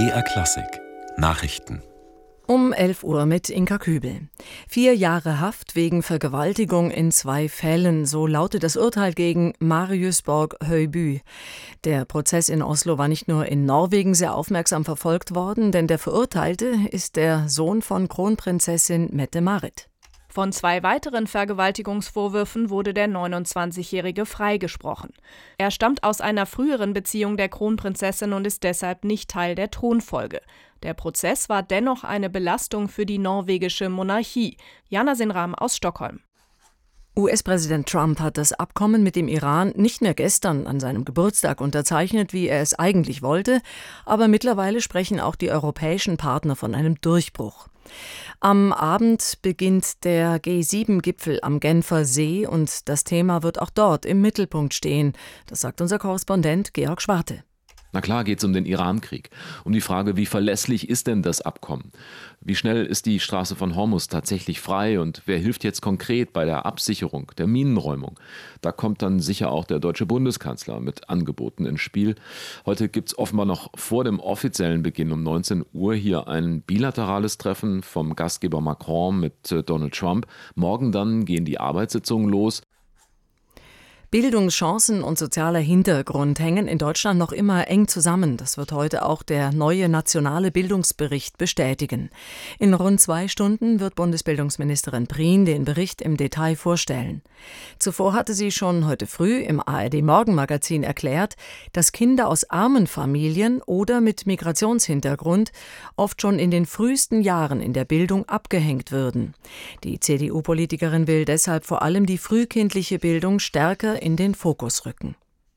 BR Klassik Nachrichten Um 11 Uhr mit Inka Kübel. 4 Jahre Haft wegen Vergewaltigung in 2 Fällen, so lautet das Urteil gegen Marius Borg Høiby. Der Prozess in Oslo war nicht nur in Norwegen sehr aufmerksam verfolgt worden, denn der Verurteilte ist der Sohn von Kronprinzessin Mette-Marit. Von 2 weiteren Vergewaltigungsvorwürfen wurde der 29-Jährige freigesprochen. Er stammt aus einer früheren Beziehung der Kronprinzessin und ist deshalb nicht Teil der Thronfolge. Der Prozess war dennoch eine Belastung für die norwegische Monarchie. Jana Sinram aus Stockholm. US-Präsident Trump hat das Abkommen mit dem Iran nicht mehr gestern an seinem Geburtstag unterzeichnet, wie er es eigentlich wollte, aber mittlerweile sprechen auch die europäischen Partner von einem Durchbruch. Am Abend beginnt der G7-Gipfel am Genfer See und das Thema wird auch dort im Mittelpunkt stehen. Das sagt unser Korrespondent Georg Schwarte. Na klar geht es um den Iran-Krieg, um die Frage, wie verlässlich ist denn das Abkommen? Wie schnell ist die Straße von Hormuz tatsächlich frei und wer hilft jetzt konkret bei der Absicherung, der Minenräumung? Da kommt dann sicher auch der deutsche Bundeskanzler mit Angeboten ins Spiel. Heute gibt es offenbar noch vor dem offiziellen Beginn um 19 Uhr hier ein bilaterales Treffen vom Gastgeber Macron mit Donald Trump. Morgen dann gehen die Arbeitssitzungen los. Bildungschancen und sozialer Hintergrund hängen in Deutschland noch immer eng zusammen. Das wird heute auch der neue nationale Bildungsbericht bestätigen. In rund 2 Stunden wird Bundesbildungsministerin Prien den Bericht im Detail vorstellen. Zuvor hatte sie schon heute früh im ARD-Morgenmagazin erklärt, dass Kinder aus armen Familien oder mit Migrationshintergrund oft schon in den frühesten Jahren in der Bildung abgehängt würden. Die CDU-Politikerin will deshalb vor allem die frühkindliche Bildung stärker in den Fokus rücken.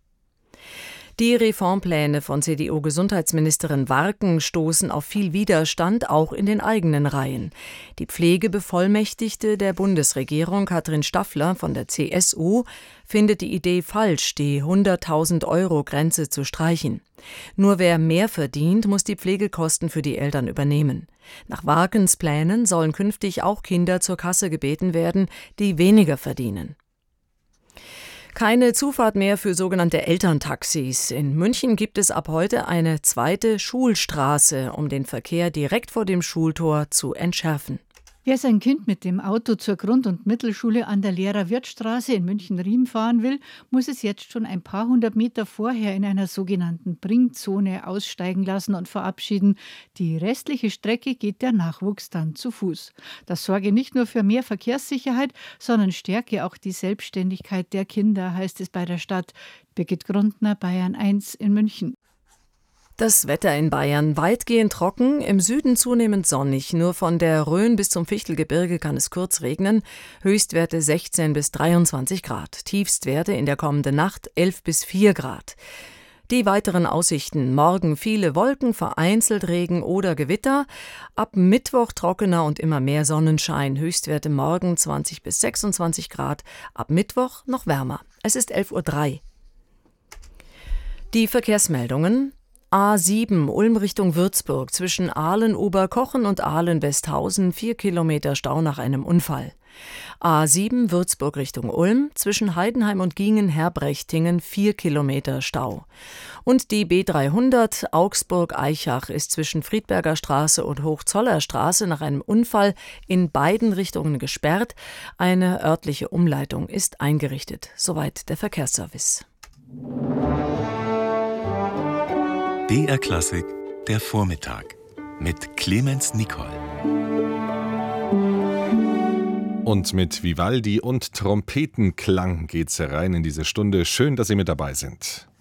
Die Reformpläne von CDU-Gesundheitsministerin Warken stoßen auf viel Widerstand, auch in den eigenen Reihen. Die Pflegebevollmächtigte der Bundesregierung, Katrin Staffler von der CSU, findet die Idee falsch, die 100.000-Euro-Grenze zu streichen. Nur wer mehr verdient, muss die Pflegekosten für die Eltern übernehmen. Nach Warkens Plänen sollen künftig auch Kinder zur Kasse gebeten werden, die weniger verdienen. Keine Zufahrt mehr für sogenannte Elterntaxis. In München gibt es ab heute eine zweite Schulstraße, um den Verkehr direkt vor dem Schultor zu entschärfen. Wer sein Kind mit dem Auto zur Grund- und Mittelschule an der Lehrer-Wirth-Straße in München-Riem fahren will, muss es jetzt schon ein paar hundert Meter vorher in einer sogenannten Bringzone aussteigen lassen und verabschieden. Die restliche Strecke geht der Nachwuchs dann zu Fuß. Das sorge nicht nur für mehr Verkehrssicherheit, sondern stärke auch die Selbstständigkeit der Kinder, heißt es bei der Stadt. Birgit Grundner, Bayern 1 in München. Das Wetter in Bayern weitgehend trocken, im Süden zunehmend sonnig. Nur von der Rhön bis zum Fichtelgebirge kann es kurz regnen. Höchstwerte 16 bis 23 Grad. Tiefstwerte in der kommenden Nacht 11 bis 4 Grad. Die weiteren Aussichten: Morgen viele Wolken, vereinzelt Regen oder Gewitter. Ab Mittwoch trockener und immer mehr Sonnenschein. Höchstwerte morgen 20 bis 26 Grad. Ab Mittwoch noch wärmer. Es ist 11:03 Uhr. Die Verkehrsmeldungen: A7 Ulm Richtung Würzburg zwischen Aalen-Oberkochen und Aalen-Westhausen 4 Kilometer Stau nach einem Unfall. A7 Würzburg Richtung Ulm zwischen Heidenheim und Gingen-Herbrechtingen 4 Kilometer Stau. Und die B300 Augsburg-Eichach ist zwischen Friedberger Straße und Hochzollerstraße nach einem Unfall in beiden Richtungen gesperrt. Eine örtliche Umleitung ist eingerichtet. Soweit der Verkehrsservice. BR Klassik, der Vormittag mit Clemens Nicol. Und mit Vivaldi und Trompetenklang geht's herein in diese Stunde. Schön, dass Sie mit dabei sind.